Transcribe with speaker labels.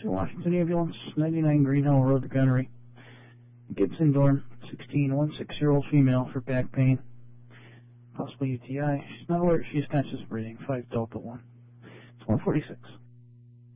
Speaker 1: Emergency Washington Ambulance, 99 Green Hill Road, Gunnery. Gibson Dorn, 16, 16-year-old female for back pain. Possible UTI. She's not alert. She's conscious breathing. 5 Delta 1. It's 146.